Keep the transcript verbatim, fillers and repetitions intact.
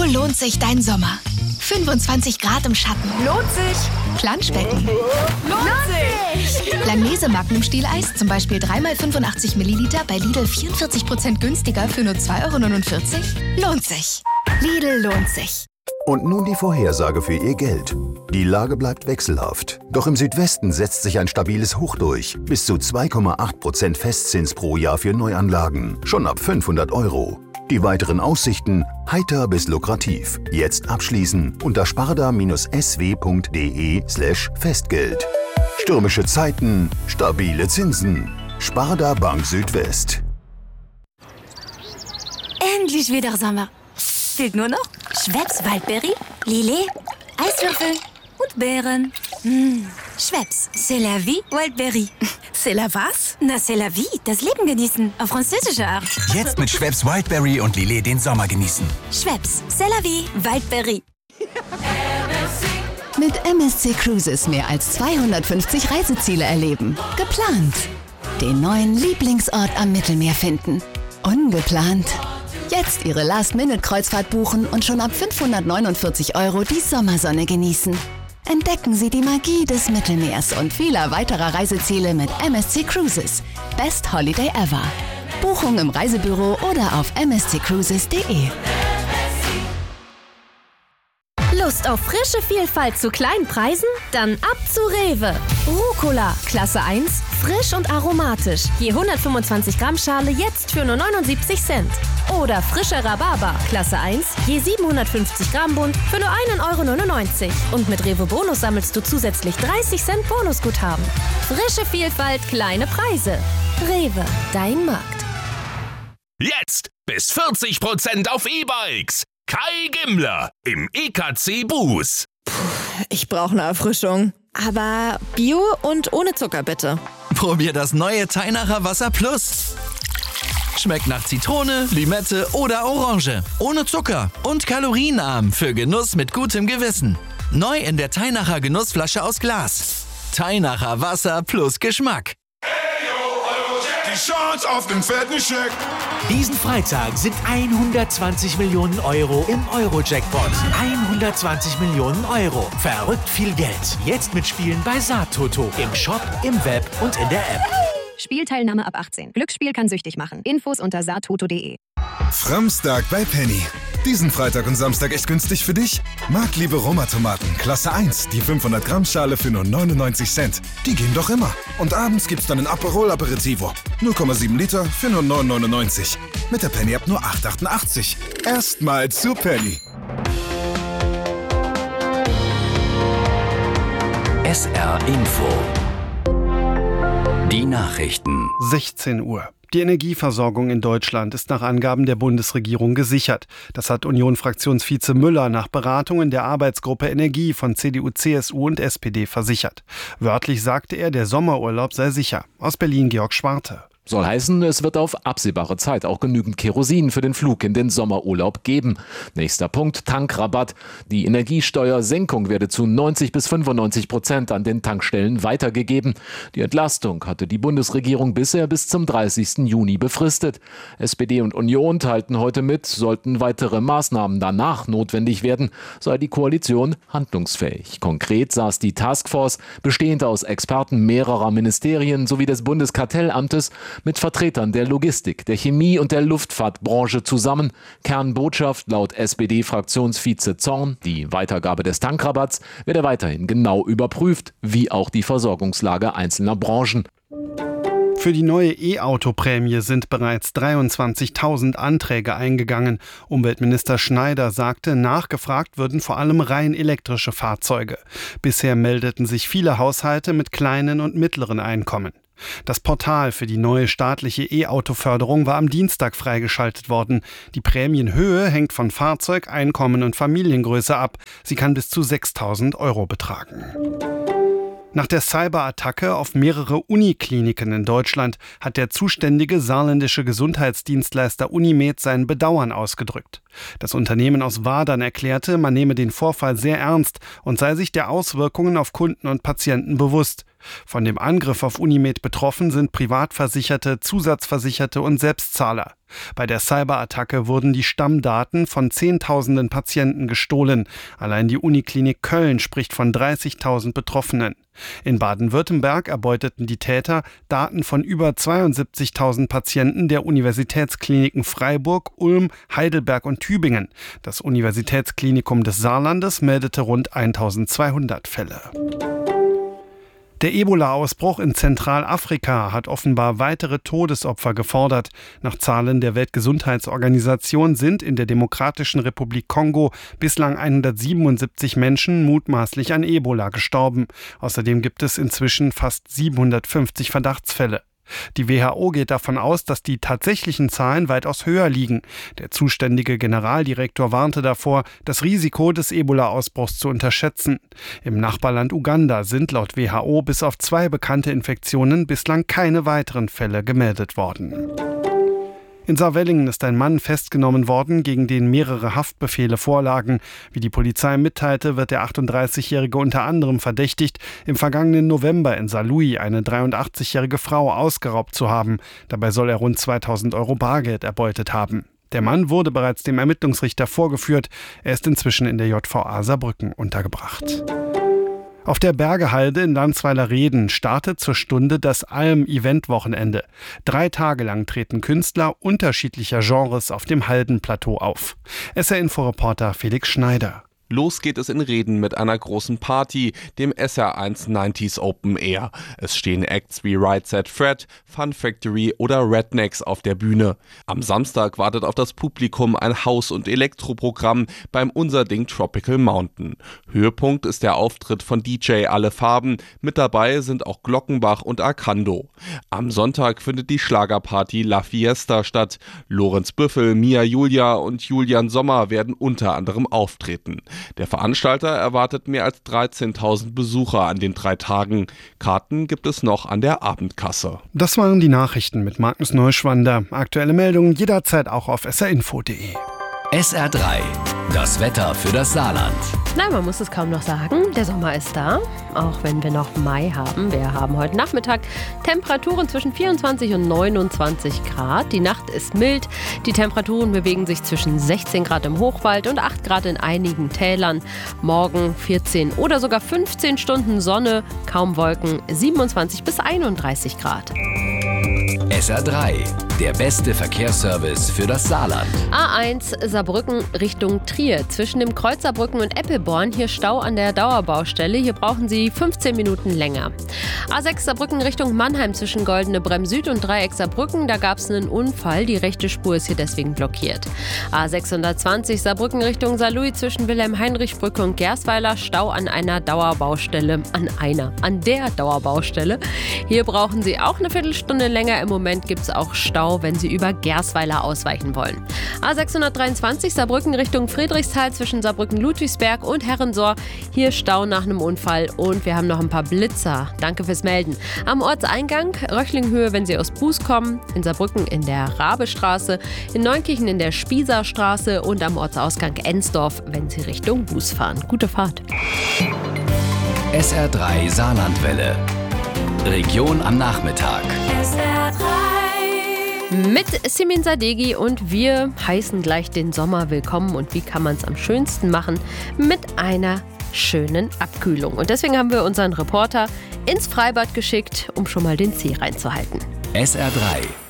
lohnt sich dein Sommer. fünfundzwanzig Grad im Schatten. Lohnt sich. Planschbecken. Lohnt sich. Langnese Magnum-Stieleis, zum Beispiel drei mal fünfundachtzig Milliliter, bei Lidl vierundvierzig Prozent günstiger für nur zwei Euro neunundvierzig. Lohnt sich. Lidl lohnt sich. Und nun die Vorhersage für Ihr Geld. Die Lage bleibt wechselhaft. Doch im Südwesten setzt sich ein stabiles Hoch durch. Bis zu zwei Komma acht Prozent Festzins pro Jahr für Neuanlagen. Schon ab fünfhundert Euro. Die weiteren Aussichten heiter bis lukrativ. Jetzt abschließen unter sparda-sw.de slash Festgeld. Stürmische Zeiten, stabile Zinsen. Sparda Bank Südwest. Endlich wieder Sommer. Fehlt nur noch Schweppes Waldberry, Lillet, Eiswürfel und Beeren. Mmh. Schweppes, c'est la vie, Waldberry. C'est la was? Na, c'est la vie, das Leben genießen, auf französische Art. Jetzt mit Schweppes Wildberry und Lillet den Sommer genießen. Schweppes, c'est la vie, Waldberry. Mit M S C Cruises mehr als zweihundertfünfzig Reiseziele erleben. Geplant. Den neuen Lieblingsort am Mittelmeer finden. Ungeplant. Jetzt Ihre Last-Minute-Kreuzfahrt buchen und schon ab fünfhundertneunundvierzig Euro die Sommersonne genießen. Entdecken Sie die Magie des Mittelmeers und vieler weiterer Reiseziele mit M S C Cruises. Best Holiday ever. Buchung im Reisebüro oder auf m s c cruises punkt d e. Lust auf frische Vielfalt zu kleinen Preisen? Dann ab zu Rewe. Rucola, Klasse eins, frisch und aromatisch. Je hundertfünfundzwanzig Gramm Schale jetzt für nur neunundsiebzig Cent. Oder frischer Rhabarber, Klasse eins, je siebenhundertfünfzig Gramm Bund für nur einen Euro neunundneunzig. Und mit Rewe Bonus sammelst du zusätzlich dreißig Cent Bonusguthaben. Frische Vielfalt, kleine Preise. Rewe, dein Markt. Jetzt bis vierzig Prozent auf E-Bikes. Kai Gimmler im E K C Bus. Ich brauche eine Erfrischung. Aber Bio und ohne Zucker bitte. Probier das neue Teinacher Wasser Plus. Schmeckt nach Zitrone, Limette oder Orange. Ohne Zucker und kalorienarm für Genuss mit gutem Gewissen. Neu in der Teinacher Genussflasche aus Glas. Teinacher Wasser plus Geschmack. Die Chance auf den fetten Scheck. Diesen Freitag sind hundertzwanzig Millionen Euro im Euro-Jackpot. hundertzwanzig Millionen Euro. Verrückt viel Geld. Jetzt mitspielen bei Saattoto. Im Shop, im Web und in der App. Spielteilnahme ab achtzehn. Glücksspiel kann süchtig machen. Infos unter saattoto punkt de. Framstag bei Penny. Diesen Freitag und Samstag echt günstig für dich? Marktliebe Roma-Tomaten, Klasse eins, die fünfhundert Gramm Schale für nur neunundneunzig Cent. Die gehen doch immer. Und abends gibt's dann ein Aperol Aperitivo. null Komma sieben Liter für nur neun neunundneunzig. Mit der Penny-App nur acht achtundachtzig. Erstmal zu Penny. S R Info. Die Nachrichten. sechzehn Uhr. Die Energieversorgung in Deutschland ist nach Angaben der Bundesregierung gesichert. Das hat Union-Fraktionsvize Müller nach Beratungen der Arbeitsgruppe Energie von C D U, C S U und S P D versichert. Wörtlich sagte er, der Sommerurlaub sei sicher. Aus Berlin Georg Schwarte. Soll heißen, es wird auf absehbare Zeit auch genügend Kerosin für den Flug in den Sommerurlaub geben. Nächster Punkt, Tankrabatt. Die Energiesteuersenkung werde zu neunzig bis fünfundneunzig Prozent an den Tankstellen weitergegeben. Die Entlastung hatte die Bundesregierung bisher bis zum dreißigsten Juni befristet. S P D und Union teilten heute mit, sollten weitere Maßnahmen danach notwendig werden, sei die Koalition handlungsfähig. Konkret saß die Taskforce, bestehend aus Experten mehrerer Ministerien sowie des Bundeskartellamtes, mit Vertretern der Logistik, der Chemie und der Luftfahrtbranche zusammen. Kernbotschaft laut S P D-Fraktionsvize Zorn: Die Weitergabe des Tankrabatts werde weiterhin genau überprüft, wie auch die Versorgungslage einzelner Branchen. Für die neue E-Auto-Prämie sind bereits dreiundzwanzigtausend Anträge eingegangen. Umweltminister Schneider sagte, nachgefragt würden vor allem rein elektrische Fahrzeuge. Bisher meldeten sich viele Haushalte mit kleinen und mittleren Einkommen. Das Portal für die neue staatliche E-Auto-Förderung war am Dienstag freigeschaltet worden. Die Prämienhöhe hängt von Fahrzeug, Einkommen und Familiengröße ab. Sie kann bis zu sechstausend Euro betragen. Nach der Cyberattacke auf mehrere Unikliniken in Deutschland hat der zuständige saarländische Gesundheitsdienstleister Unimed sein Bedauern ausgedrückt. Das Unternehmen aus Wadern erklärte, man nehme den Vorfall sehr ernst und sei sich der Auswirkungen auf Kunden und Patienten bewusst. Von dem Angriff auf Unimed betroffen sind Privatversicherte, Zusatzversicherte und Selbstzahler. Bei der Cyberattacke wurden die Stammdaten von Zehntausenden Patienten gestohlen. Allein die Uniklinik Köln spricht von dreißigtausend Betroffenen. In Baden-Württemberg erbeuteten die Täter Daten von über zweiundsiebzigtausend Patienten der Universitätskliniken Freiburg, Ulm, Heidelberg und Tübingen. Das Universitätsklinikum des Saarlandes meldete rund eintausendzweihundert Fälle. Der Ebola-Ausbruch in Zentralafrika hat offenbar weitere Todesopfer gefordert. Nach Zahlen der Weltgesundheitsorganisation sind in der Demokratischen Republik Kongo bislang hundertsiebenundsiebzig Menschen mutmaßlich an Ebola gestorben. Außerdem gibt es inzwischen fast siebenhundertfünfzig Verdachtsfälle. Die W H O geht davon aus, dass die tatsächlichen Zahlen weitaus höher liegen. Der zuständige Generaldirektor warnte davor, das Risiko des Ebola-Ausbruchs zu unterschätzen. Im Nachbarland Uganda sind laut W H O bis auf zwei bekannte Infektionen bislang keine weiteren Fälle gemeldet worden. In Saarwellingen ist ein Mann festgenommen worden, gegen den mehrere Haftbefehle vorlagen. Wie die Polizei mitteilte, wird der achtunddreißigjährige unter anderem verdächtigt, im vergangenen November in Saarlouis eine dreiundachtzigjährige Frau ausgeraubt zu haben. Dabei soll er rund zweitausend Euro Bargeld erbeutet haben. Der Mann wurde bereits dem Ermittlungsrichter vorgeführt. Er ist inzwischen in der J V A Saarbrücken untergebracht. Auf der Bergehalde in Landsweiler-Reden startet zur Stunde das Alm-Event-Wochenende. Drei Tage lang treten Künstler unterschiedlicher Genres auf dem Haldenplateau auf. S R-Info-Reporter Felix Schneider. Los geht es in Reden mit einer großen Party, dem S R eins neunziger Open Air. Es stehen Acts wie Right Set Fred, Fun Factory oder Rednecks auf der Bühne. Am Samstag wartet auf das Publikum ein Haus- und Elektroprogramm beim Unser Ding Tropical Mountain. Höhepunkt ist der Auftritt von D J Alle Farben. Mit dabei sind auch Glockenbach und Arcando. Am Sonntag findet die Schlagerparty La Fiesta statt. Lorenz Büffel, Mia Julia und Julian Sommer werden unter anderem auftreten. Der Veranstalter erwartet mehr als dreizehntausend Besucher an den drei Tagen. Karten gibt es noch an der Abendkasse. Das waren die Nachrichten mit Magnus Neuschwander. Aktuelle Meldungen jederzeit auch auf s r info punkt d e. S R drei, das Wetter für das Saarland. Nein, man muss es kaum noch sagen, der Sommer ist da, auch wenn wir noch Mai haben. Wir haben heute Nachmittag Temperaturen zwischen vierundzwanzig und neunundzwanzig Grad. Die Nacht ist mild, die Temperaturen bewegen sich zwischen sechzehn Grad im Hochwald und acht Grad in einigen Tälern. Morgen vierzehn oder sogar fünfzehn Stunden Sonne, kaum Wolken, siebenundzwanzig bis einunddreißig Grad. S R drei, der beste Verkehrsservice für das Saarland. A eins Saarbrücken Richtung Trier. Zwischen dem Kreuz Saarbrücken und Eppelborn hier Stau an der Dauerbaustelle. Hier brauchen Sie fünfzehn Minuten länger. A sechs Saarbrücken Richtung Mannheim zwischen Goldene Bremm Süd und Dreieck Saarbrücken. Da gab es einen Unfall. Die rechte Spur ist hier deswegen blockiert. A sechshundertzwanzig Saarbrücken Richtung Saarlouis zwischen Wilhelm-Heinrich-Brücke und Gersweiler. Stau an einer Dauerbaustelle. An einer. An der Dauerbaustelle. Hier brauchen Sie auch eine Viertelstunde länger. Im Moment gibt es auch Stau, wenn Sie über Gersweiler ausweichen wollen. A sechshundertdreiundzwanzig Saarbrücken Richtung Friedrichsthal zwischen Saarbrücken-Ludwigsberg und Herrensohr. Hier Stau nach einem Unfall und wir haben noch ein paar Blitzer. Danke fürs Melden. Am Ortseingang Röchlinghöhe, wenn Sie aus Buß kommen, in Saarbrücken in der Rabestraße, in Neunkirchen in der Spießerstraße und am Ortsausgang Ensdorf, wenn Sie Richtung Buß fahren. Gute Fahrt. S R drei Saarlandwelle. Region am Nachmittag. S R drei. Mit Simin Sadeghi und wir heißen gleich den Sommer willkommen. Und wie kann man es am schönsten machen? Mit einer schönen Abkühlung. Und deswegen haben wir unseren Reporter ins Freibad geschickt, um schon mal den Zeh reinzuhalten. S R drei.